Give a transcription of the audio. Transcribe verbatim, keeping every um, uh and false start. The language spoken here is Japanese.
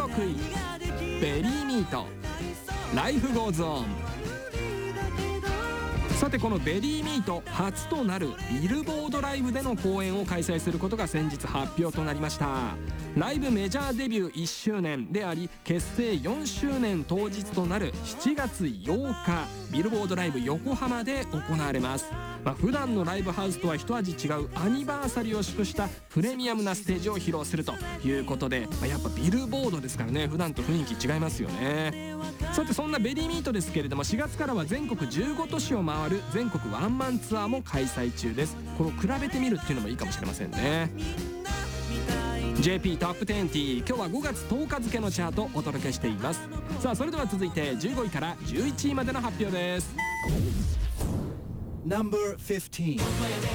ろくい、ベリーミート、ライフゴーズオン。さてこのベリーミート初となるビルボードライブでの公演を開催することが先日発表となりました。ライブメジャーデビューいっしゅうねんであり結成よんしゅうねん当日となるしちがつようか、ビルボードライブ横浜で行われます。まあ、普段のライブハウスとは一味違うアニバーサリーを祝したプレミアムなステージを披露するということで、まあ、やっぱビルボードですからね、普段と雰囲気違いますよね。さてそんなベリーミートですけれども、しがつからは全国じゅうごとしを回る全国ワンマンツアーも開催中です。これを比べてみるっていうのもいいかもしれませんね。 ジェーピー トップじゅう、今日はごがつとおか付のチャートをお届けしています。さあそれでは続いてじゅうごいからじゅういちいまでの発表です。 ナンバーじゅうご